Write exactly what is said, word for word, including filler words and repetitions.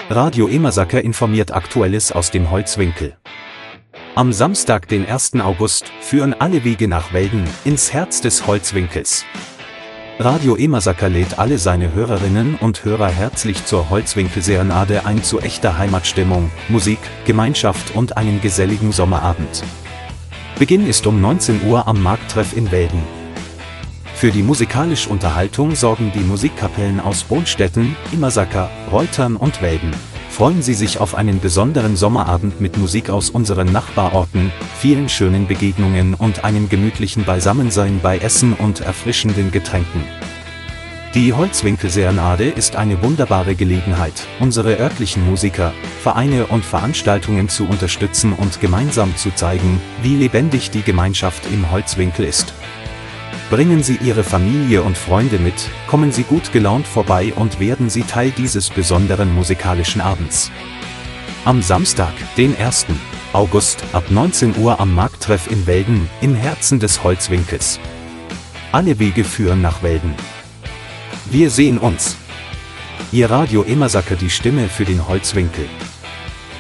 Radio Emersaker informiert Aktuelles aus dem Holzwinkel. Am Samstag, den ersten August, führen alle Wege nach Welden, ins Herz des Holzwinkels. Radio Emersaker lädt alle seine Hörerinnen und Hörer herzlich zur Holzwinkel-Serenade ein, zu echter Heimatstimmung, Musik, Gemeinschaft und einem geselligen Sommerabend. Beginn ist um neunzehn Uhr am Markttreff in Welden. Für die musikalische Unterhaltung sorgen die Musikkapellen aus Bonstetten, Emersaker, Reutern und Welden. Freuen Sie sich auf einen besonderen Sommerabend mit Musik aus unseren Nachbarorten, vielen schönen Begegnungen und einem gemütlichen Beisammensein bei Essen und erfrischenden Getränken. Die Holzwinkel-Serenade ist eine wunderbare Gelegenheit, unsere örtlichen Musiker, Vereine und Veranstaltungen zu unterstützen und gemeinsam zu zeigen, wie lebendig die Gemeinschaft im Holzwinkel ist. Bringen Sie Ihre Familie und Freunde mit, kommen Sie gut gelaunt vorbei und werden Sie Teil dieses besonderen musikalischen Abends. Am Samstag, den ersten August, ab neunzehn Uhr am Markttreff in Welden, im Herzen des Holzwinkels. Alle Wege führen nach Welden. Wir sehen uns. Ihr Radio Emersaker, die Stimme für den Holzwinkel.